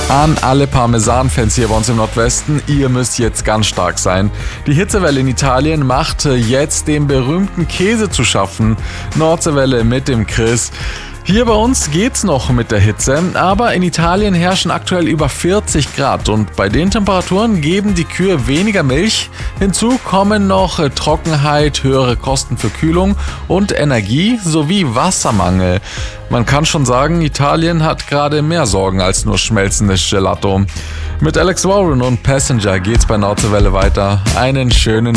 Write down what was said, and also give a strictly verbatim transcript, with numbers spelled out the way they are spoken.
An alle Parmesan-Fans hier bei uns im Nordwesten, ihr müsst jetzt ganz stark sein. Die Hitzewelle in Italien macht jetzt dem berühmten Käse zu schaffen. Nordseewelle mit dem Chris. Hier bei uns geht's noch mit der Hitze, aber in Italien herrschen aktuell über vierzig Grad und bei den Temperaturen geben die Kühe weniger Milch. Hinzu kommen noch Trockenheit, höhere Kosten für Kühlung und Energie sowie Wassermangel. Man kann schon sagen, Italien hat gerade mehr Sorgen als nur schmelzendes Gelato. Mit Alex Warren und Passenger geht's bei Nordseewelle weiter. Einen schönen